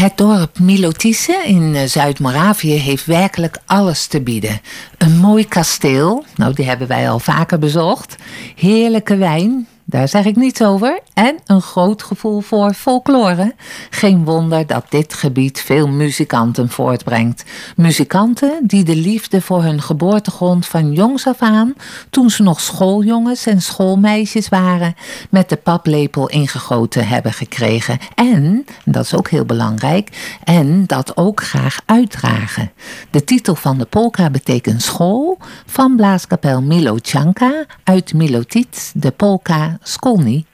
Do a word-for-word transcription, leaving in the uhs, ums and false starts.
Het dorp Milotice in Zuid-Moravië heeft werkelijk alles te bieden. Een mooi kasteel, nou die hebben wij al vaker bezocht. Heerlijke wijn, daar zeg ik niets over. En een groot gevoel voor folklore. Geen wonder dat dit gebied veel muzikanten voortbrengt. Muzikanten die de liefde voor hun geboortegrond van jongs af aan, toen ze nog schooljongens en schoolmeisjes waren, met de paplepel ingegoten hebben gekregen. En, dat is ook heel belangrijk, en dat ook graag uitdragen. De titel van de polka betekent school, van blaaskapel Milochanka uit Milotic, de polka Skolny